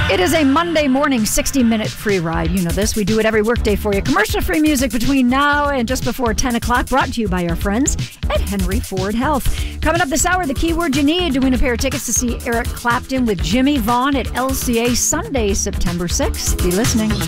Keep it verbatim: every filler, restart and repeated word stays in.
It is a Monday morning sixty-minute free ride. You know this. We do it every workday for you. Commercial-free music between now and just before ten o'clock, brought to you by our friends at Henry Ford Health. Coming up this hour, the keyword you need to win a pair of tickets to see Eric Clapton with Jimmy Vaughn at L C A Sunday, September sixth. Be listening.